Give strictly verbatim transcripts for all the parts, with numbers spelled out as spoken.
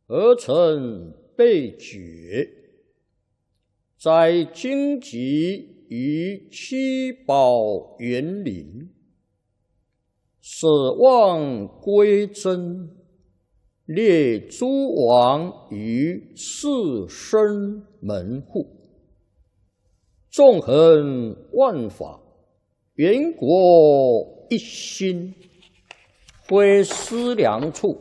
而成被觉，在荆棘于七宝园林，舍望归真，列诸王于四生门户，纵横万法，缘国一心，非思量处。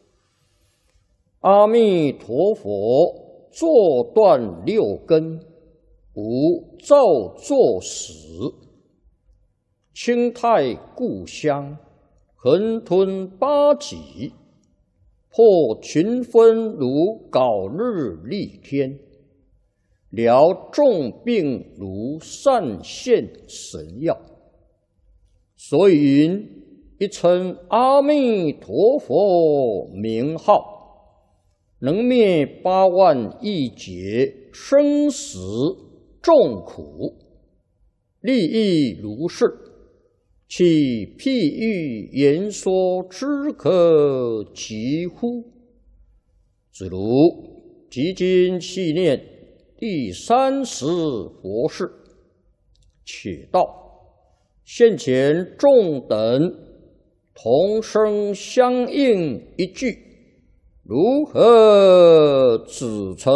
阿弥陀佛，坐断六根，无造作始，清泰故乡，恒吞八极，破群分如槁日丽天，疗众病如善现神药。所以云：一称阿弥陀佛名号，能灭八万亿劫生死众苦，利益如是，其譬喻言说之可及乎？子如即今细念第三十佛事，且道现前众等同声相应一句，如何指称？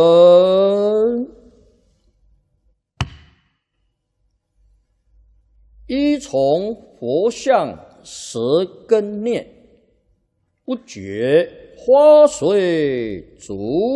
依从佛像舌根念，不觉花随足